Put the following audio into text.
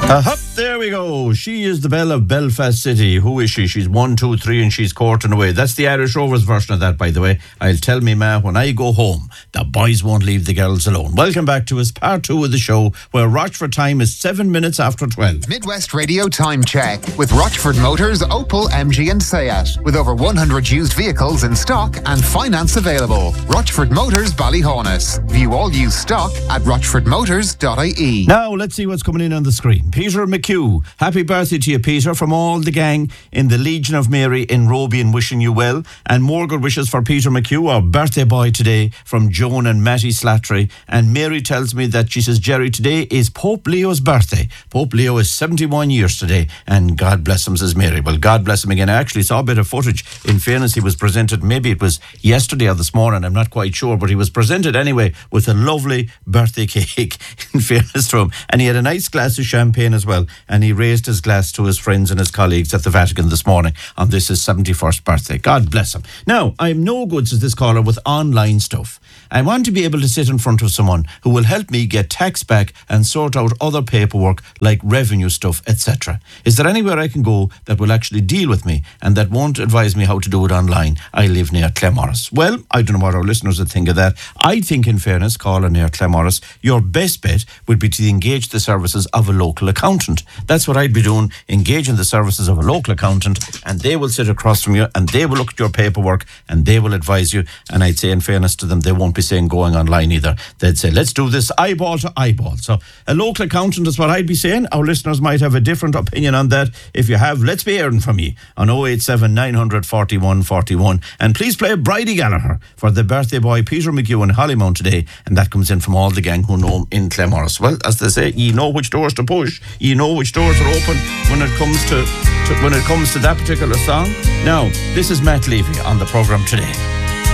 There we go. She is the belle of Belfast City. Who is she? She's 1, 2, 3 and she's courting away. That's the Irish Rovers version of that, by the way. I'll tell me, ma, when I go home, the boys won't leave the girls alone. Welcome back to us, part 2 of the show, where Rochford time is 7 minutes after 12. Midwest Radio Time Check with Rochford Motors, Opel, MG and Seat. With over 100 used vehicles in stock and finance available. Rochford Motors, Ballyhonus. View all used stock at rochfordmotors.ie. Now, let's see what's coming in on the screen. Peter McHugh. Happy birthday to you, Peter, from all the gang in the Legion of Mary in Robian, wishing you well. And more good wishes for Peter McHugh, our birthday boy today, from Joan and Matty Slattery. And Mary tells me that she says, Jerry, today is Pope Leo's birthday. Pope Leo is 71 years today, and God bless him, says Mary. Well, God bless him again. I actually saw a bit of footage. In fairness, he was presented, maybe it was yesterday or this morning, I'm not quite sure, but he was presented anyway with a lovely birthday cake, in fairness to him. And he had a nice glass of champagne as well. And he raised his glass to his friends and his colleagues at the Vatican this morning on this his 71st birthday. God bless him. Now, I'm no good, says this caller, with online stuff. I want to be able to sit in front of someone who will help me get tax back and sort out other paperwork like revenue stuff, etc. Is there anywhere I can go that will actually deal with me and that won't advise me how to do it online? I live near Claremorris. Well, I don't know what our listeners would think of that. I think, in fairness, caller near Claremorris, your best bet would be to engage the services of a local accountant. That's what I'd be doing, engaging the services of a local accountant, and they will sit across from you and they will look at your paperwork and they will advise you. And I'd say, in fairness to them, they won't be saying going online either. They'd say, let's do this eyeball to eyeball. So a local accountant is what I'd be saying. Our listeners might have a different opinion on that. If you have, let's be hearing from you on 087 941 41. And please play Bridie Gallagher for the birthday boy Peter McHugh in Hollymount today. And that comes in from all the gang who know him in Claremorris. Well, as they say, you know which doors to push. You know which doors are open when it comes to that particular song. Now, this is Matt Levy on the programme today.